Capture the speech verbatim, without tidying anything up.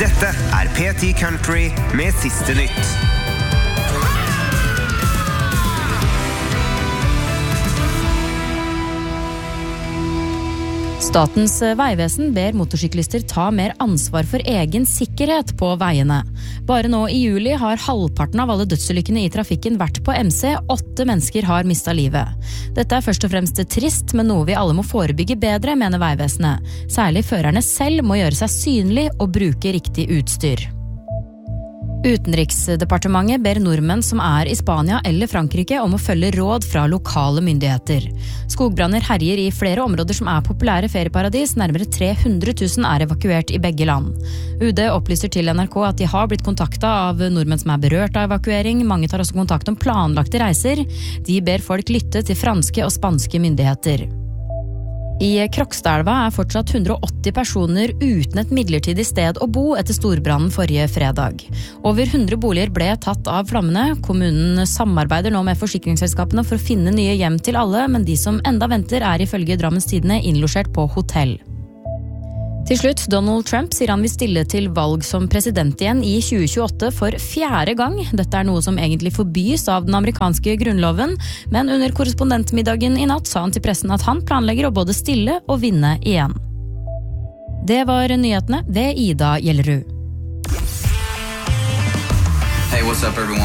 Dette er P ti Country med siste nytt. Statens vegvesen ber motorsyklister ta mer ansvar for egen sikkerhet på veiene. Bare nå i juli har halvparten av alle dødsulykkene i trafikken vært på M C. Åtte mennesker har mistet livet. Dette er først og fremst trist, men noe vi alle må forebygge bedre, mener veivesenet. Særlig førerne selv må gjøre seg synlig og bruke riktig utstyr. Utenriksdepartementet ber nordmenn som er i Spania eller Frankrike om å følge råd fra lokale myndigheter. Skogbranner herjer i flere områder som er populære ferieparadis. Nærmere tre hundre tusen er evakuert i begge land. U D opplyser til N R K at de har blitt kontaktet av nordmenn som er berørt av evakuering. Mange tar også kontakt om planlagte reiser. De ber folk lytte til franske og spanske myndigheter. I Krokstadelva er fortsatt hundre og åtti personer uten et midlertidig sted å bo etter storbrannen forrige fredag. Over hundre boliger ble tatt av flammene. Kommunen samarbeider nå med forsikringsselskapene for å finne nye hjem til alle, men de som enda venter er ifølge Drammens Tidende innlosjert på hotell. Til slutt, Donald Trump sier han vil stille til valg som president igjen i tjue tjueåtte for fjerde gang. Dette er noe som egentlig forbys av den amerikanske grunnloven, men under korrespondentmiddagen i natt sa han til pressen at han planlegger å både stille og vinne igjen. Det var nyhetene ved Ida Gjellerud. Hey, what's up everyone?